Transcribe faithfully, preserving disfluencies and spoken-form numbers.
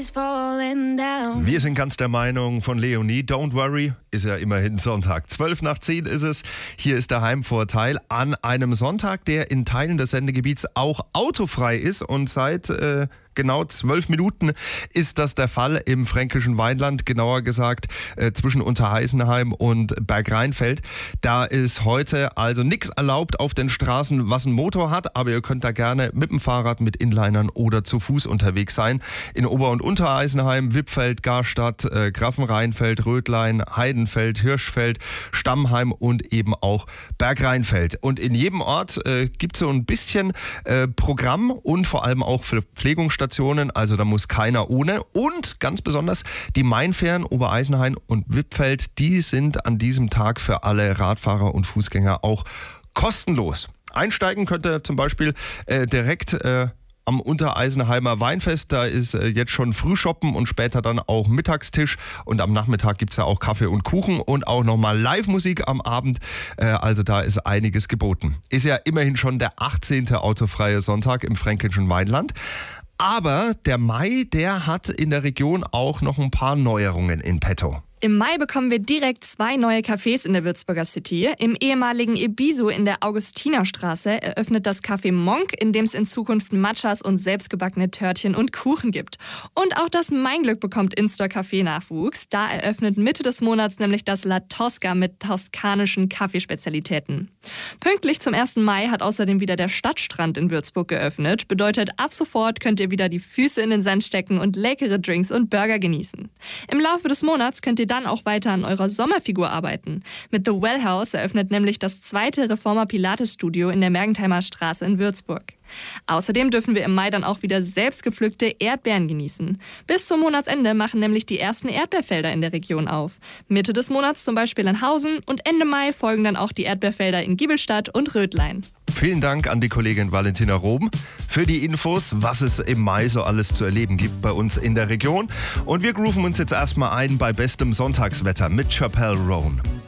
is falling down. Wir sind ganz der Meinung von Leonie, don't worry, ist ja immerhin Sonntag. zwölf nach zehn ist es. Hier ist der Heimvorteil an einem Sonntag, der in Teilen des Sendegebiets auch autofrei ist. Und seit äh, genau zwölf Minuten ist das der Fall im fränkischen Weinland, genauer gesagt äh, zwischen Unterheisenheim und Bergrheinfeld. Da ist heute also nichts erlaubt auf den Straßen, was einen Motor hat, aber ihr könnt da gerne mit dem Fahrrad, mit Inlinern oder zu Fuß unterwegs sein. In Ober- und Unterheisenheim, Wippfeld, Garstadt, äh, Grafenrheinfeld, Rödlein, Heidenfeld, Hirschfeld, Stammheim und eben auch Bergrheinfeld. Und in jedem Ort äh, gibt es so ein bisschen äh, Programm und vor allem auch Verpflegungsstationen, also da muss keiner ohne. Und ganz besonders die Mainfähren Obereisenhain und Wippfeld, die sind an diesem Tag für alle Radfahrer und Fußgänger auch kostenlos. Einsteigen könnt ihr zum Beispiel äh, direkt äh, am Untereisenheimer Weinfest. Da ist äh, jetzt schon Frühschoppen und später dann auch Mittagstisch. Und am Nachmittag gibt es ja auch Kaffee und Kuchen und auch nochmal Live-Musik am Abend. Äh, also da ist einiges geboten. Ist ja immerhin schon der achtzehnte autofreie Sonntag im fränkischen Weinland. Aber der Mai, der hat in der Region auch noch ein paar Neuerungen in petto. Im Mai bekommen wir direkt zwei neue Cafés in der Würzburger City. Im ehemaligen Ebisu in der Augustinerstraße eröffnet das Café Monk, in dem es in Zukunft Matchas und selbstgebackene Törtchen und Kuchen gibt. Und auch das Mein-Glück bekommt In-Store-Café Nachwuchs. Da eröffnet Mitte des Monats nämlich das La Tosca mit toskanischen Kaffeespezialitäten. Pünktlich zum ersten Mai hat außerdem wieder der Stadtstrand in Würzburg geöffnet. Bedeutet, ab sofort könnt ihr wieder die Füße in den Sand stecken und leckere Drinks und Burger genießen. Im Laufe des Monats könnt ihr dann auch weiter an eurer Sommerfigur arbeiten. Mit The Well House eröffnet nämlich das zweite Reformer Pilates Studio in der Mergentheimer Straße in Würzburg. Außerdem dürfen wir im Mai dann auch wieder selbst gepflückte Erdbeeren genießen. Bis zum Monatsende machen nämlich die ersten Erdbeerfelder in der Region auf. Mitte des Monats zum Beispiel in Hausen und Ende Mai folgen dann auch die Erdbeerfelder in Giebelstadt und Rödlein. Vielen Dank an die Kollegin Valentina Roben für die Infos, was es im Mai so alles zu erleben gibt bei uns in der Region. Und wir grooven uns jetzt erstmal ein bei bestem Sonntagswetter mit Chappelle Roan.